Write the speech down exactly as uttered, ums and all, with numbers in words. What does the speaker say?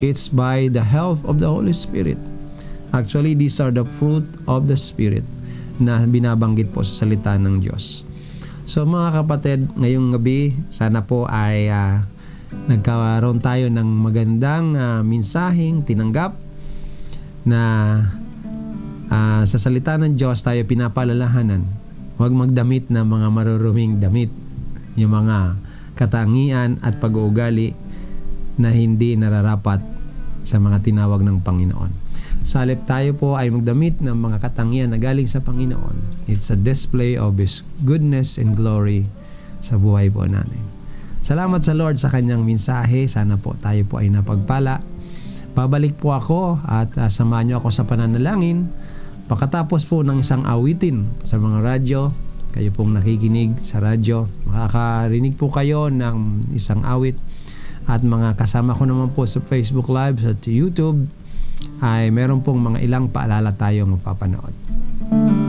It's by the help of the Holy Spirit. Actually, these are the fruit of the Spirit na binabanggit po sa salita ng Diyos. So mga kapatid, ngayong gabi, sana po ay uh, nagkaroon tayo ng magandang uh, mensaheng tinanggap na uh, sa salita ng Diyos tayo pinapalalahanan. Huwag magdamit ng mga maruruming damit, yung mga katangian at pag-uugali na hindi nararapat sa mga tinawag ng Panginoon. Salip tayo po ay magdamit ng mga katangian na galing sa Panginoon. It's a display of His goodness and glory sa buhay po natin. Salamat sa Lord sa kanyang mensahe. Sana po tayo po ay napagpala. Pabalik po ako at uh, samahan niyo ako sa pananalangin. Pagkatapos po ng isang awitin sa mga radyo, kayo pong nakikinig sa radyo, makakarinig po kayo ng isang awit. At mga kasama ko naman po sa Facebook Live at YouTube, ay meron pong mga ilang paalala tayong mapapanood.